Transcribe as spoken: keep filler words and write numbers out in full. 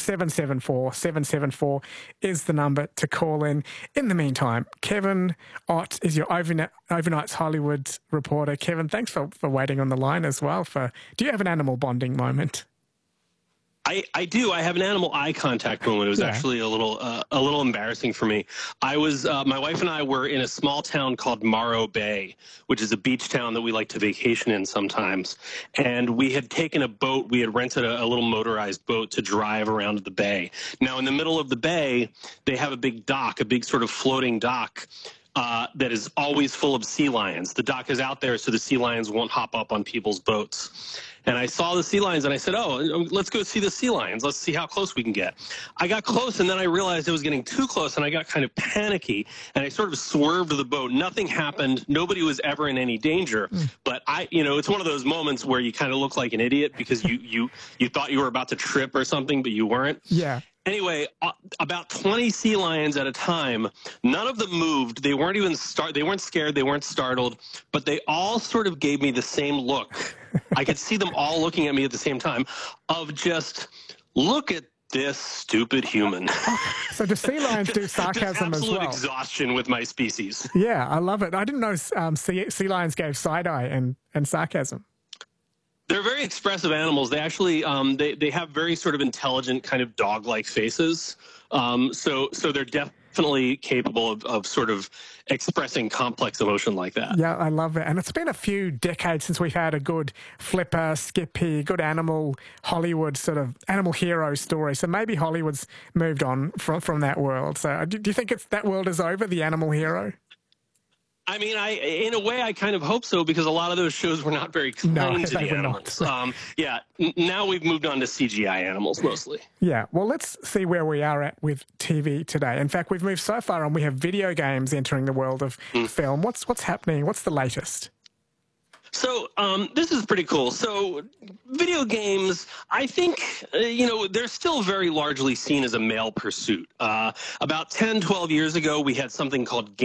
seven seven four, seven seven four is the number to call in. In the meantime, Kevin Ott is your overnight, Overnight's Hollywood reporter. Kevin, thanks for, for waiting on the line as well. For Do you have an animal bonding moment? I, I do. I have an animal eye contact moment. It was Yeah. actually a little uh, a little embarrassing for me. I was uh, my wife and I were in a small town called Morro Bay, which is a beach town that we like to vacation in sometimes. And we had taken a boat. We had rented a, a little motorized boat to drive around the bay. Now, in the middle of the bay, they have a big dock, a big sort of floating dock. Uh, that is always full of sea lions. The dock is out there so the sea lions won't hop up on people's boats. And I saw the sea lions and I said, oh, let's go see the sea lions. Let's see how close we can get. I got close and then I realized I was getting too close and I got kind of panicky and I sort of swerved the boat. Nothing happened. Nobody was ever in any danger. Mm. But I, you know, it's one of those moments where you kind of look like an idiot because you, you, you thought you were about to trip or something, but you weren't. Yeah. Anyway, uh, about twenty sea lions at a time. None of them moved. They weren't even start. They weren't scared. They weren't startled. But they all sort of gave me the same look. I could see them all looking at me at the same time, of just look at this stupid human. So do sea lions do sarcasm as well? Absolute exhaustion with my species. Yeah, I love it. I didn't know um, sea, sea lions gave side eye and and sarcasm. They're very expressive animals. They actually um, they they have very sort of intelligent kind of dog-like faces. Um, so so they're definitely capable of, of sort of expressing complex emotion like that. Yeah, I love it. And it's been a few decades since we've had a good Flipper, Skippy, good animal Hollywood sort of animal hero story. So maybe Hollywood's moved on from from that world. So do, do you think it's that world is over, the animal hero? I mean, I in a way, I kind of hope so, because a lot of those shows were not very kind no, to the animals. um, yeah, n now we've moved on to C G I animals mostly. Yeah, well, let's see where we are at with T V today. In fact, we've moved so far on, we have video games entering the world of mm. film. What's what's happening? What's the latest? So um, this is pretty cool. So video games, I think, uh, you know, they're still very largely seen as a male pursuit. Uh, about ten, twelve years ago, we had something called